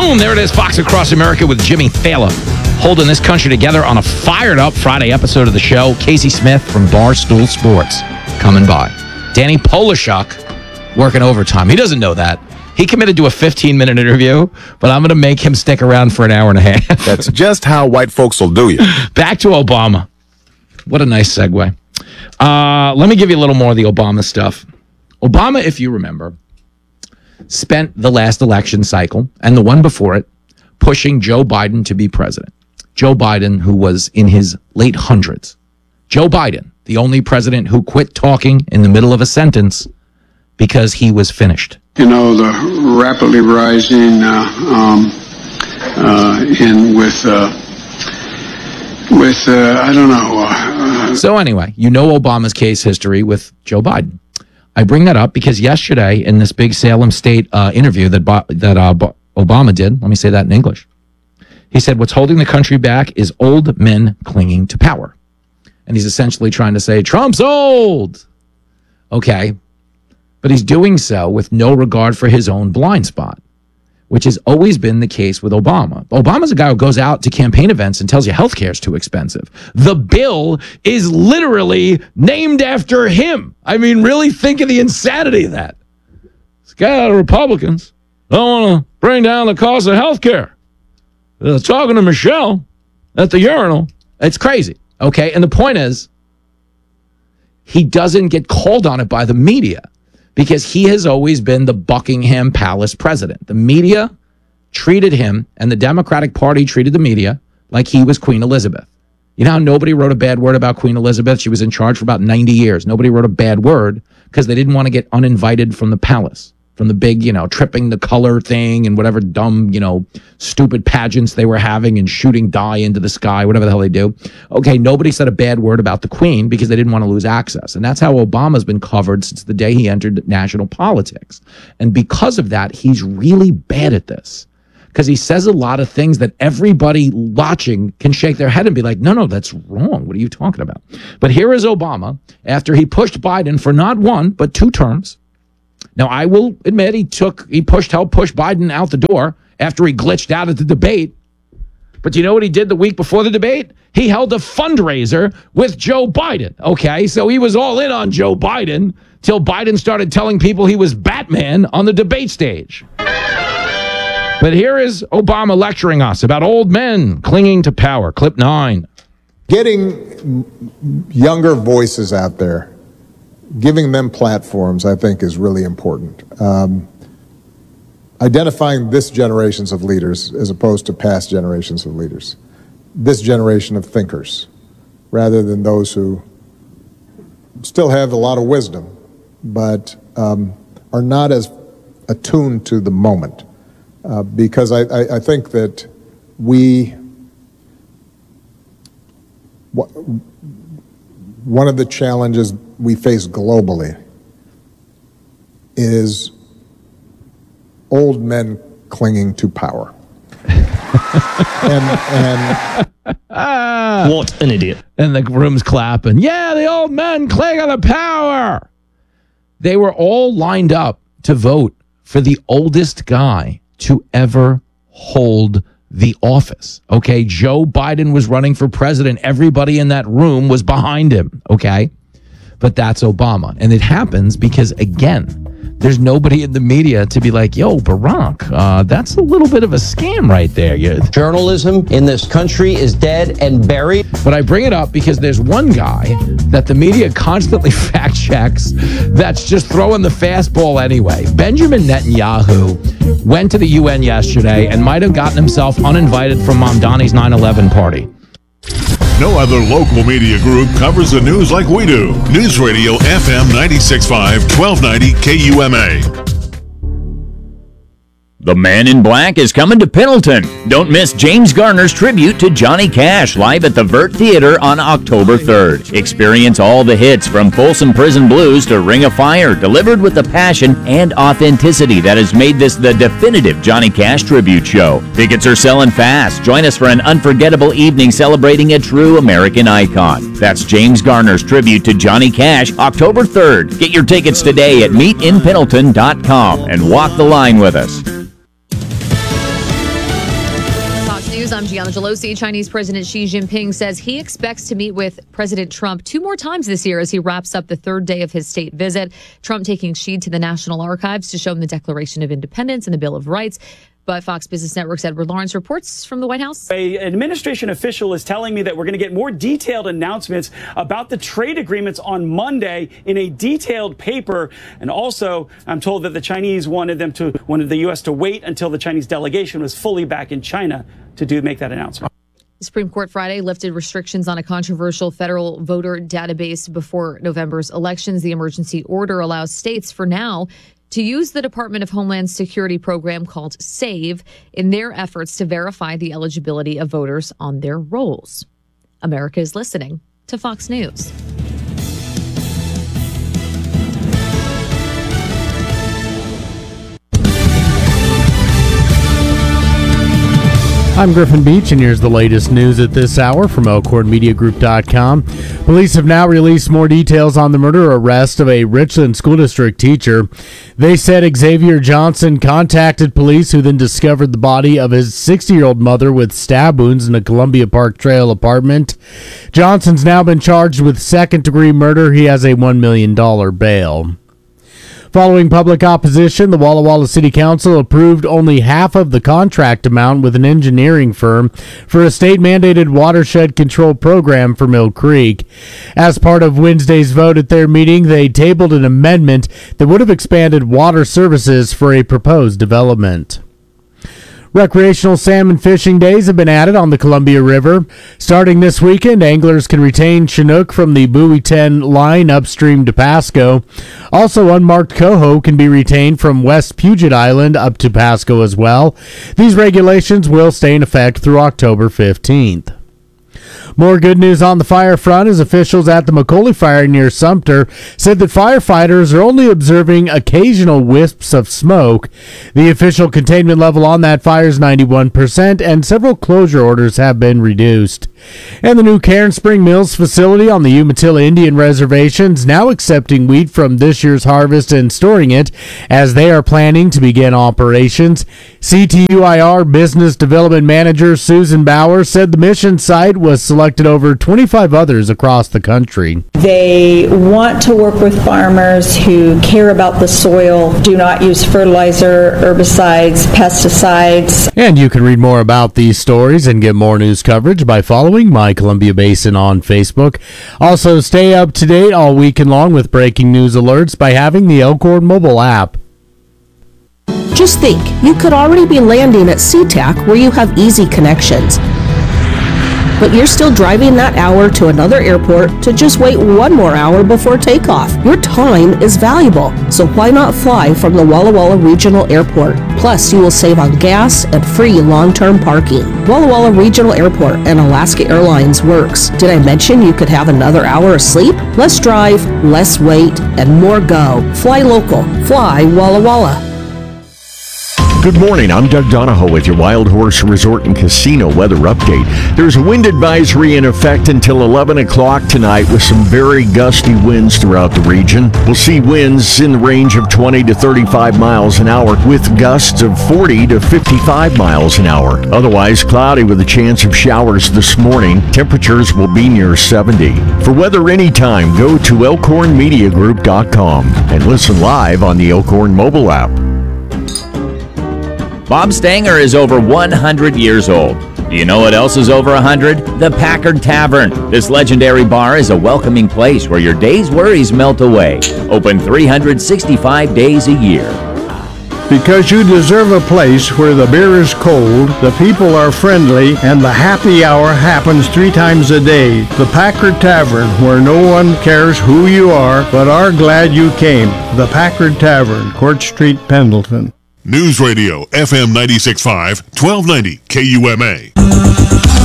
Boom, there it is. Fox Across America with Jimmy Thaler, holding this country together on a fired-up Friday episode of the show. Casey Smith from Barstool Sports coming by. Danny Polishuk working overtime. He doesn't know that. He committed to a 15-minute interview, but I'm going to make him stick around for an hour and a half. That's just how white folks will do you. Back to Obama. What a nice segue. Let me give you a little more of the Obama stuff. Obama, if you remember, spent the last election cycle and the one before it pushing Joe Biden to be president. Joe Biden, who was in his late hundreds. Joe Biden, the only president who quit talking in the middle of a sentence because he was finished. You know, the rapidly rising I don't know. So anyway, you know Obama's case history with Joe Biden. I bring that up because yesterday in this big Salem State interview that Obama did, let me say that in English, he said what's holding the country back is old men clinging to power. And he's essentially trying to say, Trump's old. Okay. But he's doing so with no regard for his own blind spot, which has always been the case with Obama. Obama's a guy who goes out to campaign events and tells you healthcare is too expensive. The bill is literally named after him. I mean, really think of the insanity of that. This guy out of Republicans don't want to bring down the cost of healthcare. Talking to Michelle at the urinal. It's crazy. Okay. And the point is, he doesn't get called on it by the media, because he has always been the Buckingham Palace president. The media treated him, and the Democratic Party treated the media like he was Queen Elizabeth. You know how nobody wrote a bad word about Queen Elizabeth? She was in charge for about 90 years. Nobody wrote a bad word because they didn't want to get uninvited from the palace, from the big, tripping the color thing and whatever dumb, stupid pageants they were having and shooting dye into the sky, whatever the hell they do. Okay, nobody said a bad word about the Queen because they didn't want to lose access. And that's how Obama's been covered since the day he entered national politics. And because of that, he's really bad at this, because he says a lot of things that everybody watching can shake their head and be like, no, that's wrong. What are you talking about? But here is Obama after he pushed Biden for not one, but 2 terms. Now, I will admit helped push Biden out the door after he glitched out at the debate. But you know what he did the week before the debate? He held a fundraiser with Joe Biden. Okay, so he was all in on Joe Biden till Biden started telling people he was Batman on the debate stage. But here is Obama lecturing us about old men clinging to power. Clip 9. Getting younger voices out there, giving them platforms, I think, is really important. Identifying this generations of leaders as opposed to past generations of leaders. This generation of thinkers, rather than those who still have a lot of wisdom, but are not as attuned to the moment. Because I think that one of the challenges we face globally is old men clinging to power. What an idiot. And the room's clapping. Yeah, the old men cling on the power. They were all lined up to vote for the oldest guy to ever hold the office. Okay, Joe Biden was running for president. Everybody in that room was behind him. Okay, but that's Obama. And it happens because, again, there's nobody in the media to be like, yo, Barack, that's a little bit of a scam right there. Journalism in this country is dead and buried. But I bring it up because there's one guy that the media constantly fact checks that's just throwing the fastball anyway. Benjamin Netanyahu went to the UN yesterday and might have gotten himself uninvited from Mamdani's 9/11 party. No other local media group covers the news like we do. News Radio FM 96.5, 1290 KUMA. The Man in Black is coming to Pendleton. Don't miss James Garner's tribute to Johnny Cash live at the Vert Theater on October 3rd. Experience all the hits from Folsom Prison Blues to Ring of Fire, delivered with the passion and authenticity that has made this the definitive Johnny Cash tribute show. Tickets are selling fast. Join us for an unforgettable evening celebrating a true American icon. That's James Garner's tribute to Johnny Cash, October 3rd. Get your tickets today at meetinpendleton.com and walk the line with us. News, I'm Gianna Gelosi. Chinese President Xi Jinping says he expects to meet with President Trump 2 more times this year as he wraps up the 3rd day of his state visit. Trump taking Xi to the National Archives to show him the Declaration of Independence and the Bill of Rights. But Fox Business Network's Edward Lawrence reports from the White House. An administration official is telling me that we're going to get more detailed announcements about the trade agreements on Monday in a detailed paper. And also, I'm told that the Chinese wanted the U.S. to wait until the Chinese delegation was fully back in China to make that announcement. The Supreme Court Friday lifted restrictions on a controversial federal voter database before November's elections. The emergency order allows states for now to use the Department of Homeland Security program called SAVE in their efforts to verify the eligibility of voters on their rolls. America is listening to Fox News. I'm Griffin Beach, and here's the latest news at this hour from ElkhornMediaGroup.com. Police have now released more details on the murder arrest of a Richland School District teacher. They said Xavier Johnson contacted police, who then discovered the body of his 60-year-old mother with stab wounds in a Columbia Park Trail apartment. Johnson's now been charged with second-degree murder. He has a $1 million bail. Following public opposition, the Walla Walla City Council approved only half of the contract amount with an engineering firm for a state-mandated watershed control program for Mill Creek. As part of Wednesday's vote at their meeting, they tabled an amendment that would have expanded water services for a proposed development. Recreational salmon fishing days have been added on the Columbia River. Starting this weekend, anglers can retain Chinook from the Buoy 10 line upstream to Pasco. Also, unmarked coho can be retained from West Puget Island up to Pasco as well. These regulations will stay in effect through October 15th. More good news on the fire front as officials at the McCauley Fire near Sumter said that firefighters are only observing occasional wisps of smoke. The official containment level on that fire is 91%, and several closure orders have been reduced. And the new Cairn Spring Mills facility on the Umatilla Indian Reservation is now accepting wheat from this year's harvest and storing it as they are planning to begin operations. CTUIR Business Development Manager Susan Bauer said the mission site was selected over 25 others across the country. They want to work with farmers who care about the soil, do not use fertilizer, herbicides, pesticides. And you can read more about these stories and get more news coverage by following My Columbia Basin on Facebook. Also, stay up to date all weekend long with breaking news alerts by having the Elkhorn mobile app. Just think, you could already be landing at SeaTac where you have easy connections. But you're still driving that hour to another airport to just wait 1 more hour before takeoff. Your time is valuable, so why not fly from the Walla Walla Regional Airport? Plus, you will save on gas and free long-term parking. Walla Walla Regional Airport and Alaska Airlines works. Did I mention you could have another hour of sleep? Less drive, less wait, and more go. Fly local. Fly Walla Walla. Good morning, I'm Doug Donahoe with your Wild Horse Resort and Casino weather update. There's a wind advisory in effect until 11 o'clock tonight with some very gusty winds throughout the region. We'll see winds in the range of 20 to 35 miles an hour with gusts of 40 to 55 miles an hour. Otherwise, cloudy with a chance of showers this morning. Temperatures will be near 70. For weather anytime, go to ElkhornMediaGroup.com and listen live on the Elkhorn mobile app. Bob Stanger is over 100 years old. Do you know what else is over 100? The Packard Tavern. This legendary bar is a welcoming place where your day's worries melt away. Open 365 days a year. Because you deserve a place where the beer is cold, the people are friendly, and the happy hour happens 3 times a day. The Packard Tavern, where no one cares who you are, but are glad you came. The Packard Tavern, Court Street, Pendleton. News Radio, FM 96.5, 1290 KUMA.